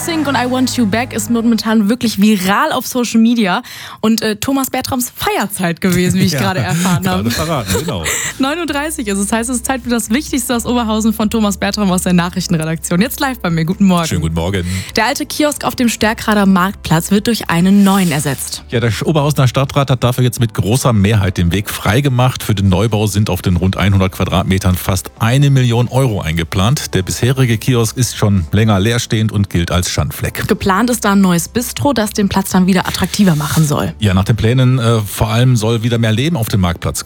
NSYNC und I Want You Back ist momentan wirklich viral auf Social Media und Thomas Bertrams Feierzeit gewesen, wie ich gerade erfahren habe. Gerade verraten, genau. 9:30 ist es. Das heißt, es ist Zeit für das Wichtigste aus Oberhausen von Thomas Bertram aus der Nachrichtenredaktion. Jetzt live bei mir. Guten Morgen. Schönen guten Morgen. Der alte Kiosk auf dem Stärkrader Marktplatz wird durch einen neuen ersetzt. Ja, der Oberhausener Stadtrat hat dafür jetzt mit großer Mehrheit den Weg freigemacht. Für den Neubau sind auf den rund 100 Quadratmetern fast 1 Million Euro eingeplant. Der bisherige Kiosk ist schon länger leerstehend und gilt als Schandfleck. Geplant ist da ein neues Bistro, das den Platz dann wieder attraktiver machen soll. Ja, nach den Plänen vor allem soll wieder mehr Leben auf den Marktplatz